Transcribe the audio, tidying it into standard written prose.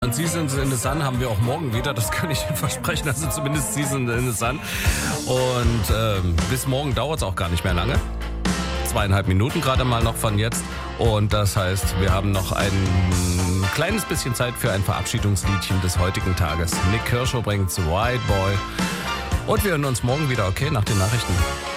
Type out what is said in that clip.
Und Seasons in the Sun haben wir auch morgen wieder, das kann ich Ihnen versprechen, also zumindest Seasons in the Sun. Und bis morgen dauert es auch gar nicht mehr lange. 2,5 Minuten gerade mal noch von jetzt. Und das heißt, wir haben noch ein kleines bisschen Zeit für ein Verabschiedungsliedchen des heutigen Tages. Nik Kershaw bringt White Boy. Und wir hören uns morgen wieder, okay, nach den Nachrichten.